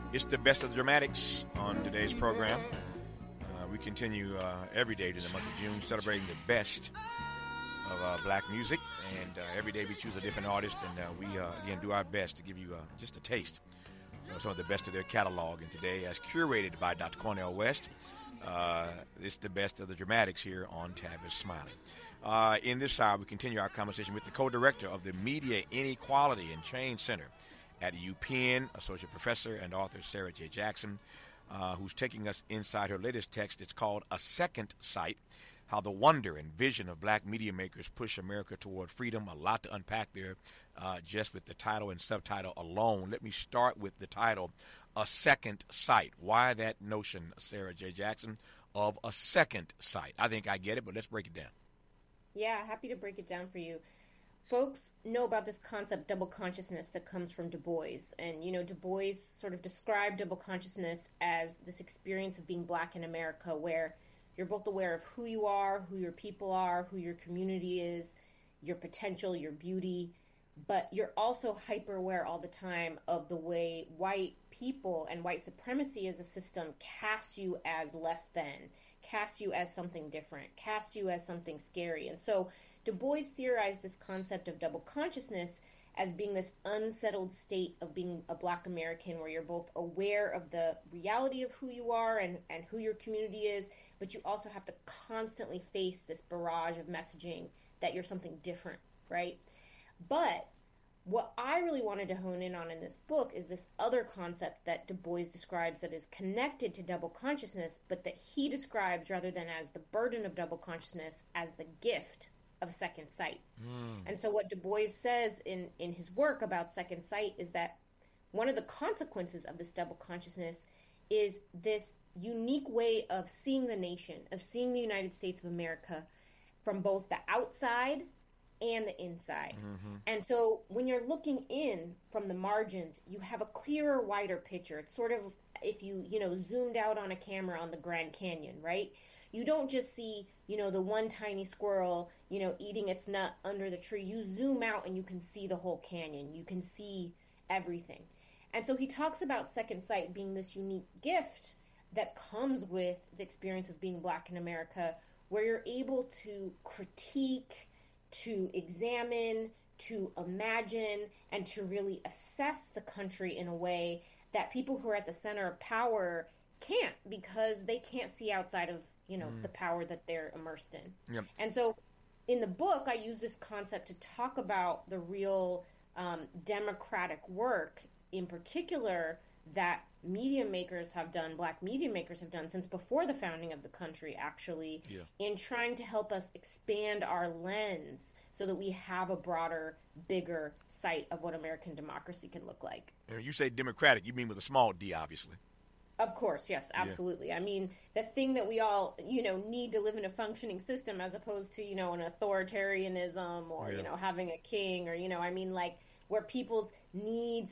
It's the best of the dramatics on today's program. We continue every day during the month of June celebrating the best of black music, and every day we choose a different artist, and we again do our best to give you just a taste of some of the best of their catalog. And today, as curated by Dr. Cornel West, it's the best of the dramatics here on Tavis Smiley. In this hour, we continue our conversation with the co-director of the Media Inequality and Change Center at UPenn, associate professor and author Sarah J. Jackson, who's taking us inside her latest text. It's called A Second Sight, How the Wonder and Vision of Black Media Makers Push America Toward Freedom. A lot to unpack there just with the title and subtitle alone. Let me start with the title, A Second Sight. Why that notion, Sarah J. Jackson, of a second sight? I think I get it, but let's break it down. Yeah, happy to break it down for you. Folks know about this concept, double consciousness, that comes from Du Bois. And, you know, Du Bois sort of described double consciousness as this experience of being Black in America, where you're both aware of who you are, who your people are, who your community is, your potential, your beauty, but you're also hyper aware all the time of the way white people and white supremacy as a system casts you as less than, casts you as something different, casts you as something scary. And so Du Bois theorized this concept of double consciousness as being this unsettled state of being a Black American, where you're both aware of the reality of who you are and who your community is, but you also have to constantly face this barrage of messaging that you're something different, right? But what I really wanted to hone in on in this book is this other concept that Du Bois describes that is connected to double consciousness, but that he describes, rather than as the burden of double consciousness, as the gift of second sight. And so what Du Bois says in his work about second sight is that one of the consequences of this double consciousness is this unique way of seeing the nation, of seeing the United States of America from both the outside and the inside. And so when you're looking in from the margins, you have a clearer, wider picture. It's sort of if you zoomed out on a camera on the Grand Canyon, right? You don't just see, the one tiny squirrel, eating its nut under the tree. You zoom out and you can see the whole canyon. You can see everything. And so he talks about second sight being this unique gift that comes with the experience of being Black in America, where you're able to critique, to examine, to imagine, and to really assess the country in a way that people who are at the center of power can't, because they can't see outside of the power that they're immersed in. Yep. And so in the book, I use this concept to talk about the real democratic work, in particular, that media makers have done, Black media makers have done since before the founding of the country, actually, in trying to help us expand our lens so that we have a broader, bigger sight of what American democracy can look like. And you say democratic, you mean with a small d, obviously. Of course, yes, absolutely. Yeah. I mean, the thing that we all, need to live in a functioning system, as opposed to, an authoritarianism or, having a king or, where people's needs